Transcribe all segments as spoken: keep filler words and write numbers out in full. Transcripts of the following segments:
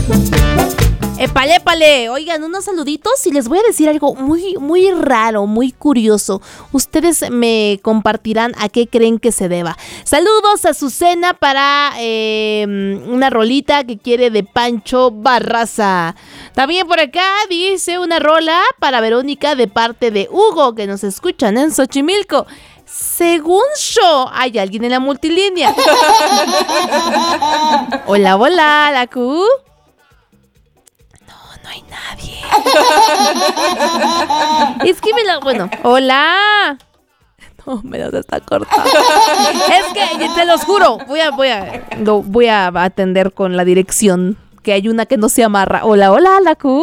Épale, épale. Oigan, unos saluditos y les voy a decir algo muy, muy raro, muy curioso. Ustedes me compartirán a qué creen que se deba. Saludos a Azucena para eh, una rolita que quiere de Pancho Barraza. También por acá dice una rola para Verónica de parte de Hugo, que nos escuchan en Xochimilco. Según yo, hay alguien en la multilínea. Hola, hola, la Q. No hay nadie. Es que me la... Bueno, hola. No, me la está cortando. Es que, te los juro, voy a, voy a, lo voy a atender con la dirección, que hay una que no se amarra. Hola, hola, la Q.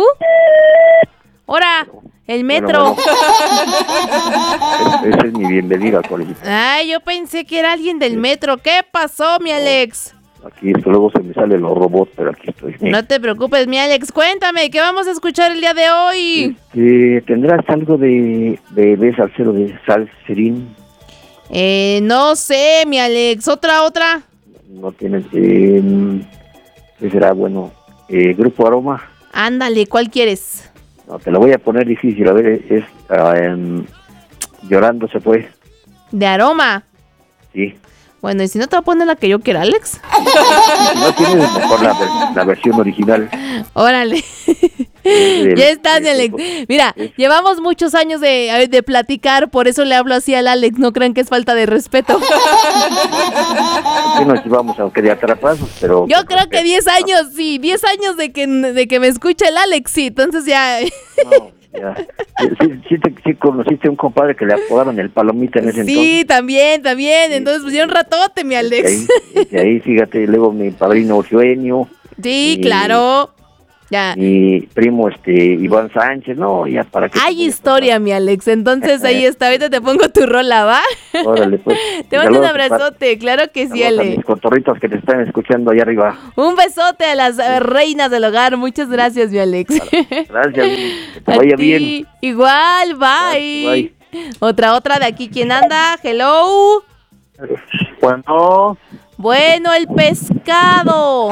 Hola, el metro. Bueno, bueno. Esa es mi bienvenida, colegio. Ay, yo pensé que era alguien del metro. ¿Qué pasó, mi Alex? Aquí esto, luego se me salen los robots, pero aquí estoy. No te preocupes, mi Alex, cuéntame, ¿qué vamos a escuchar el día de hoy? Este, ¿Tendrás algo de, de, de salsero, de salserín? Eh, no sé, mi Alex, ¿otra, otra? No tienes, eh, ¿qué será? Bueno, eh, Grupo Aroma. Ándale, ¿cuál quieres? No, te lo voy a poner difícil, a ver, es, uh, Llorando se fue. ¿De Aroma? Sí. Bueno, y si no te voy a poner la que yo quiera, Alex. Si no tienes, mejor la, la versión original. Órale. El, ya está, el, Alex. el, Mira, el, llevamos muchos años de, de platicar, por eso le hablo así al Alex. No crean que es falta de respeto. Sí nos llevamos, aunque de atrapados, pero... Yo creo que diez años, sí, diez años de que, de que me escuche el Alex, sí, entonces ya... No, ya. Sí, sí, sí, sí conociste a un compadre que le apodaban el Palomita en ese sí, entonces. Sí, también, también, entonces pues ya un ratote, mi Alex. Y ahí, y ahí, fíjate, luego mi padrino Eugenio. Sí, y, claro. Ya. Mi primo este Iván Sánchez, no, ya para qué. Hay historia, mi Alex, entonces ahí está, ahorita te pongo tu rola, ¿va? Órale, pues. Te mando un abrazote, claro que sí, Ale. A mis cotorritos que te están escuchando allá arriba. Un besote a las uh, reinas del hogar, muchas gracias, mi Alex. Gracias, que te vaya bien. Igual, bye. Bye. Otra, otra de aquí, ¿quién anda? Hello. Bueno. Bueno, el pescado.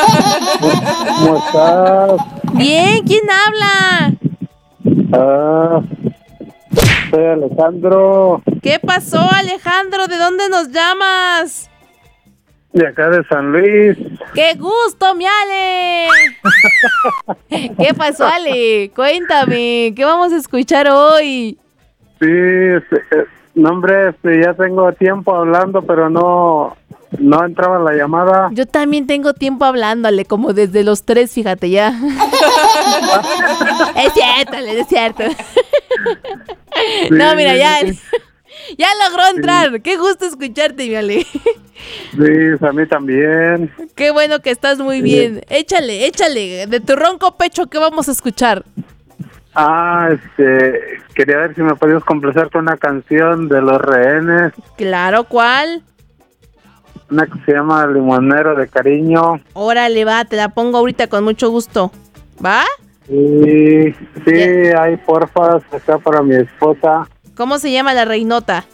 ¿Cómo estás? Bien, ¿quién habla? Ah, soy Alejandro. ¿Qué pasó, Alejandro? ¿De dónde nos llamas? De acá de San Luis. ¡Qué gusto, mi Ale! ¿Qué pasó, Ale? Cuéntame, ¿qué vamos a escuchar hoy? Sí, este, no, hombre, este, ya tengo tiempo hablando, pero no... No entraba la llamada. Yo también tengo tiempo hablándole, como desde los tres, fíjate ya. Es cierto, es cierto. Sí, no, mira, ya, ya logró entrar. Sí. Qué gusto escucharte, mi Ale. Sí, a mí también. Qué bueno que estás muy sí. bien. Échale, échale. De tu ronco pecho, ¿qué vamos a escuchar? Ah, este, quería ver si me podías complacer con una canción de Los Rehenes. Claro, ¿cuál? Una que se llama Limonero de Cariño. Órale, va, te la pongo ahorita con mucho gusto. ¿Va? Sí, sí, ahí porfa, acá para mi esposa. ¿Cómo se llama la reinota?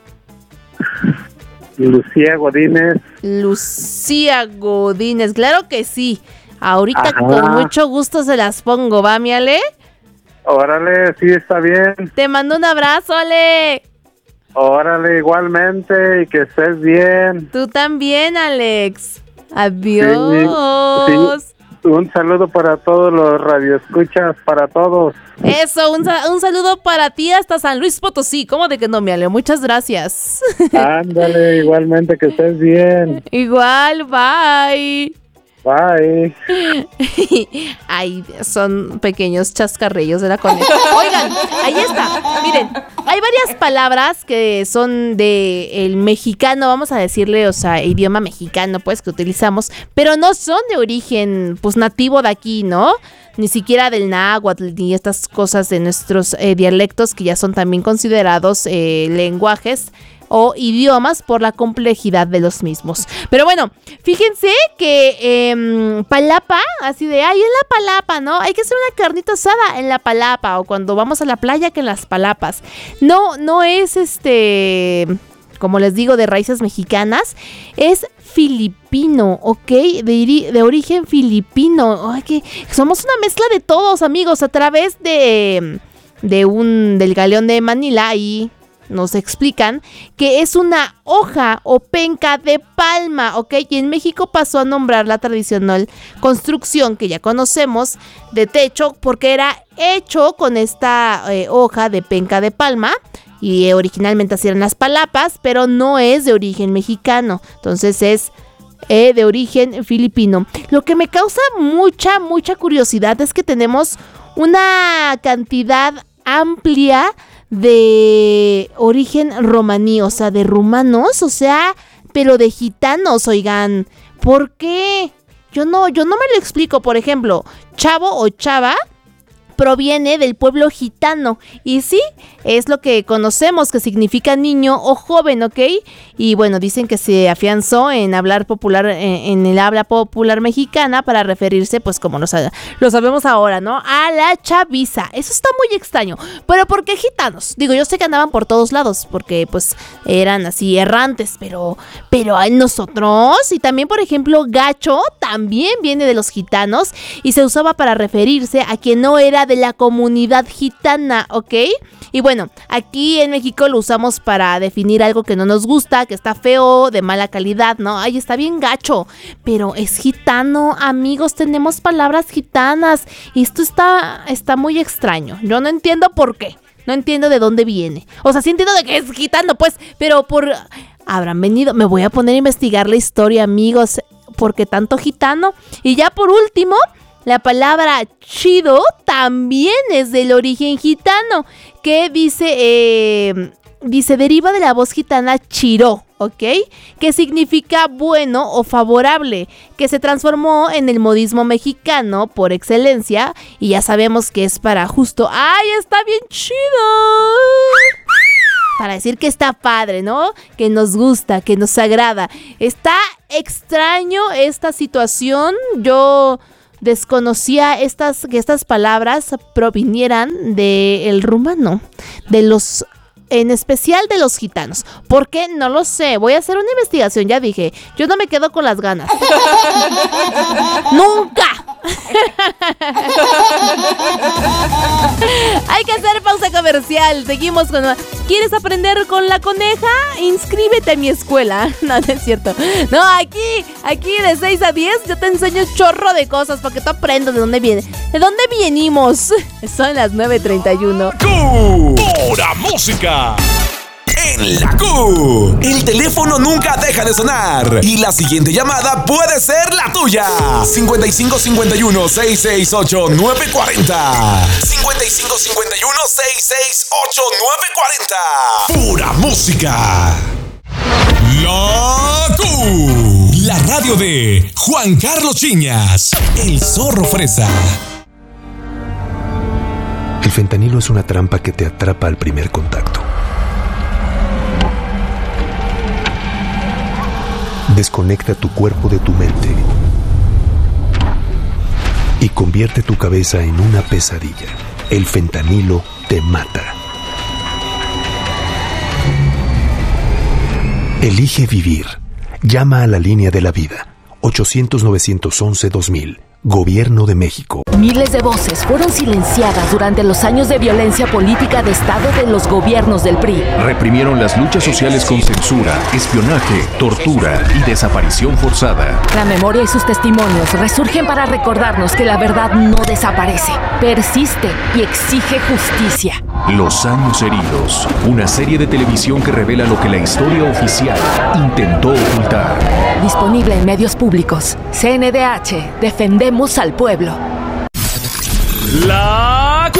Lucía Godínez. Lucía Godínez, claro que sí. Ahorita Ajá. Con mucho gusto se las pongo, ¿va, mi Ale? Órale, sí, está bien. Te mando un abrazo, Ale. Órale, igualmente, y que estés bien. Tú también, Alex. Adiós. Sí, sí. Un saludo para todos los radioescuchas, para todos. Eso, un, un saludo para ti hasta San Luis Potosí. ¿Cómo de que no, mi Ale? Muchas gracias. Ándale, igualmente, que estés bien. Igual, bye. Bye. Ay, son pequeños chascarrillos de la coneja. Oigan, ahí está. Miren, hay varias palabras que son de el mexicano, vamos a decirle, o sea, idioma mexicano, pues, que utilizamos, pero no son de origen, pues, nativo de aquí, ¿no? Ni siquiera del náhuatl, ni estas cosas de nuestros eh, dialectos que ya son también considerados eh, lenguajes o idiomas por la complejidad de los mismos. Pero bueno, fíjense que eh, palapa, así de, ay, en la palapa, ¿no? Hay que hacer una carnita asada en la palapa, o cuando vamos a la playa que en las palapas. No, no es este... como les digo, de raíces mexicanas, es filipino, ¿ok? De, de origen filipino. Ay, que somos una mezcla de todos, amigos, a través de, de un, del galeón de Manila, y nos explican que es una hoja o penca de palma, ¿ok? Y en México pasó a nombrar la tradicional construcción que ya conocemos de techo porque era hecho con esta eh, hoja de penca de palma, y eh, originalmente así eran las palapas, pero no es de origen mexicano, entonces es eh, de origen filipino. Lo que me causa mucha, mucha curiosidad es que tenemos una cantidad amplia de origen romaní, o sea, de rumanos, o sea, pero de gitanos, oigan, ¿por qué? Yo no, yo no me lo explico. Por ejemplo, chavo o chava proviene del pueblo gitano, y sí, es lo que conocemos que significa niño o joven, ¿ok? Y bueno, dicen que se afianzó en hablar popular, en, en el habla popular mexicana para referirse, pues como lo, lo sabemos ahora, ¿no? A la chaviza. Eso está muy extraño. Pero ¿por qué gitanos? Digo, yo sé que andaban por todos lados, porque pues eran así errantes, pero, pero hay nosotros, y también por ejemplo gacho, también viene de los gitanos, y se usaba para referirse a quien no era de la comunidad gitana, ¿ok? Y bueno, aquí en México lo usamos para definir algo que no nos gusta, que está feo, de mala calidad, ¿no? Ay, está bien gacho, pero es gitano, amigos, tenemos palabras gitanas, y esto está, está muy extraño. Yo no entiendo por qué, no entiendo de dónde viene. O sea, sí entiendo de que es gitano, pues, pero por... habrán venido, me voy a poner a investigar la historia, amigos, ¿por qué tanto gitano? Y ya por último, la palabra chido también es del origen gitano, que dice, eh, dice, deriva de la voz gitana chiró, ¿ok? Que significa bueno o favorable, que se transformó en el modismo mexicano por excelencia, y ya sabemos que es para justo, ¡ay, está bien chido! Para decir que está padre, ¿no? Que nos gusta, que nos agrada. Está extraño esta situación. Yo desconocía estas, que estas palabras provinieran del rumano, de los, en especial de los gitanos. ¿Por qué? No lo sé. Voy a hacer una investigación, ya dije. Yo no me quedo con las ganas. ¡Nunca! Hay que hacer pausa comercial. Seguimos con... ¿Quieres aprender con la coneja? Inscríbete a mi escuela. No, no es cierto. No, aquí, aquí de seis a diez yo te enseño un chorro de cosas para que tú aprendas de dónde viene. ¿De dónde venimos? Son las nueve treinta y uno. ¡Q! ¡Pura música! En la Q, el teléfono nunca deja de sonar y la siguiente llamada puede ser la tuya. cincuenta y cinco cincuenta y uno, sesenta y seis ocho, nueve cuarenta. cincuenta y cinco cincuenta y uno, sesenta y seis ocho, nueve cuarenta. Pura música. La Q, la radio de Juan Carlos Chiñas, el zorro fresa. El fentanilo es una trampa que te atrapa al primer contacto. Desconecta tu cuerpo de tu mente y convierte tu cabeza en una pesadilla. El fentanilo te mata. Elige vivir. Llama a la línea de la vida. ochocientos, novecientos once, dos mil. Gobierno de México. Miles de voces fueron silenciadas durante los años de violencia política de Estado de los gobiernos del P R I. Reprimieron las luchas sociales con censura, espionaje, tortura y desaparición forzada. La memoria y sus testimonios resurgen para recordarnos que la verdad no desaparece, persiste y exige justicia. Los años heridos, una serie de televisión que revela lo que la historia oficial intentó ocultar. Disponible en medios públicos. C N D H, defendemos al pueblo. La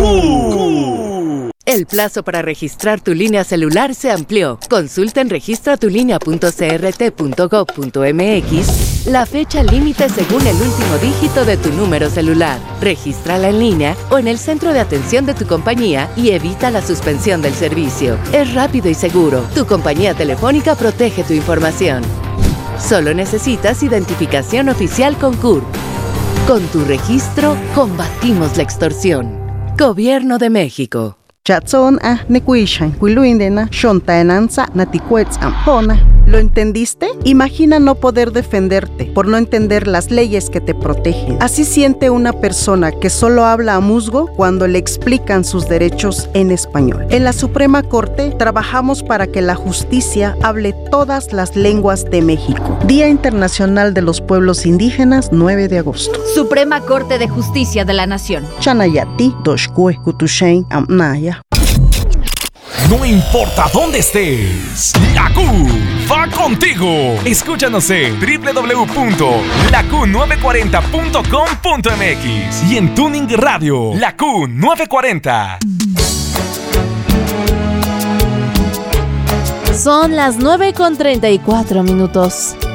Q. El plazo para registrar tu línea celular se amplió. Consulta en registra tu línea punto c r t punto gov punto m x la fecha límite según el último dígito de tu número celular. Regístrala en línea o en el centro de atención de tu compañía y evita la suspensión del servicio. Es rápido y seguro. Tu compañía telefónica protege tu información. Solo necesitas identificación oficial con C U R P. Con tu registro, combatimos la extorsión. Gobierno de México. Chatson a nekuishan, kuiluindena, shontaenanza, naticuetz ampona. ¿Lo entendiste? Imagina no poder defenderte por no entender las leyes que te protegen. Así siente una persona que solo habla a musgo cuando le explican sus derechos en español. En la Suprema Corte trabajamos para que la justicia hable todas las lenguas de México. Día Internacional de los Pueblos Indígenas, nueve de agosto. Suprema Corte de Justicia de la Nación. Chanayati, Doshkue, Kutushain, Amnaya. No importa dónde estés, la Q va contigo. Escúchanos en doble u doble u doble u punto la q nueve cuarenta punto com punto m x y en Tuning Radio, La Q nueve cuarenta. Son las nueve con treinta y cuatro minutos.